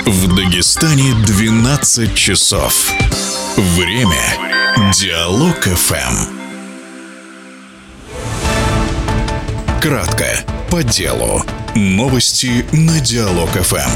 В Дагестане 12 часов. Время Диалог ФМ. Кратко, по делу. Новости на Диалог ФМ.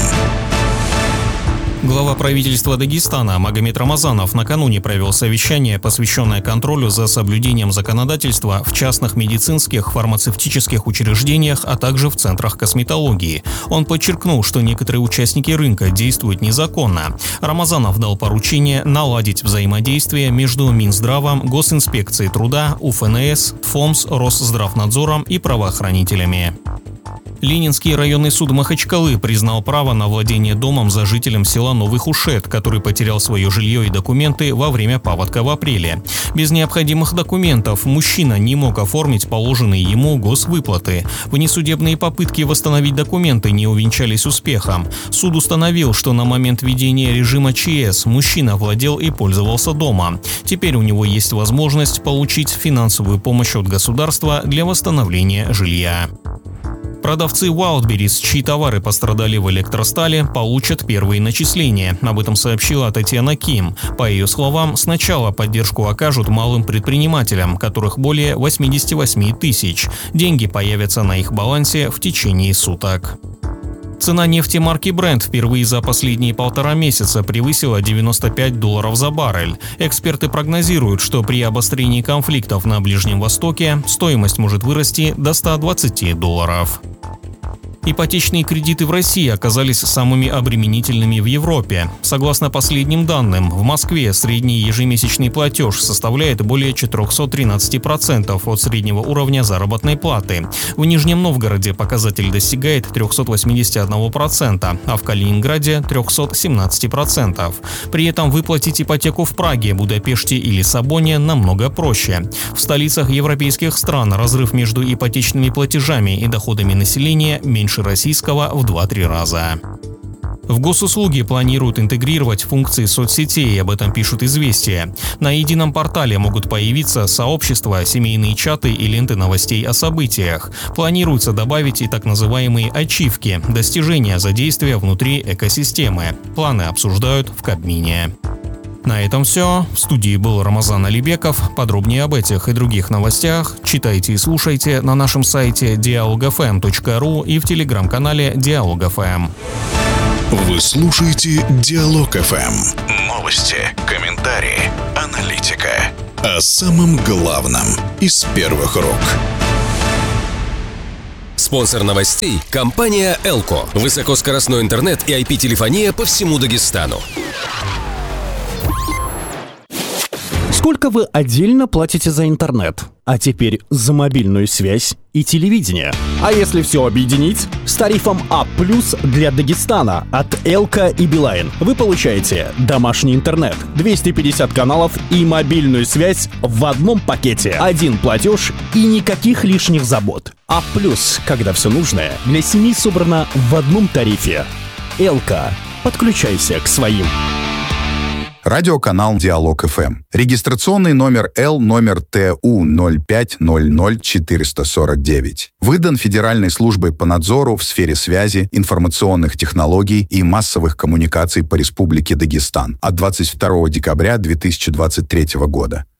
Глава правительства Дагестана Магомед Рамазанов накануне провел совещание, посвященное контролю за соблюдением законодательства в частных медицинских, фармацевтических учреждениях, а также в центрах косметологии. Он подчеркнул, что некоторые участники рынка действуют незаконно. Рамазанов дал поручение наладить взаимодействие между Минздравом, Госинспекцией труда, УФНС, ТФОМС, Росздравнадзором и правоохранителями. Ленинский районный суд Махачкалы признал право на владение домом за жителем села Новый Хушет, который потерял свое жилье и документы во время паводка в апреле. Без необходимых документов мужчина не мог оформить положенные ему госвыплаты. Внесудебные попытки восстановить документы не увенчались успехом. Суд установил, что на момент введения режима ЧС мужчина владел и пользовался домом. Теперь у него есть возможность получить финансовую помощь от государства для восстановления жилья. Продавцы Wildberries, чьи товары пострадали в электростали, получат первые начисления. Об этом сообщила Татьяна Ким. По ее словам, сначала поддержку окажут малым предпринимателям, которых более 88 тысяч. Деньги появятся на их балансе в течение суток. Цена нефти марки Brent впервые за последние 1,5 месяца превысила $95 за баррель. Эксперты прогнозируют, что при обострении конфликтов на Ближнем Востоке стоимость может вырасти до $120. Ипотечные кредиты в России оказались самыми обременительными в Европе. Согласно последним данным, в Москве средний ежемесячный платеж составляет более 413% от среднего уровня заработной платы. В Нижнем Новгороде показатель достигает 381%, а в Калининграде – 317%. При этом выплатить ипотеку в Праге, Будапеште и Лиссабоне намного проще. В столицах европейских стран разрыв между ипотечными платежами и доходами населения меньше российского в 2-3 раза. В госуслуги планируют интегрировать функции соцсетей, об этом пишут «Известия». На едином портале могут появиться сообщества, семейные чаты и ленты новостей о событиях. Планируется добавить и так называемые ачивки – достижения за действия внутри экосистемы. Планы обсуждают в Кабмине. На этом все. В студии был Рамазан Алибеков. Подробнее об этих и других новостях читайте и слушайте на нашем сайте dialogfm.ru и в телеграм-канале Диалог ФМ. Вы слушаете Диалог ФМ. Новости, комментарии, аналитика. О самом главном из первых рук. Спонсор новостей – компания «Элко». Высокоскоростной интернет и IP-телефония по всему Дагестану. Сколько вы отдельно платите за интернет? А теперь за мобильную связь и телевидение. А если все объединить? С тарифом А+ для Дагестана от Элко и Билайн вы получаете домашний интернет, 250 каналов и мобильную связь в одном пакете. Один платеж и никаких лишних забот. А+, когда все нужное для семьи собрано в одном тарифе. Элко. Подключайся к своим. Радиоканал Диалог ФМ. Регистрационный номер Л номер ТУ 0500449. Выдан Федеральной службой по надзору в сфере связи, информационных технологий и массовых коммуникаций по Республике Дагестан от 22 декабря 2023 года.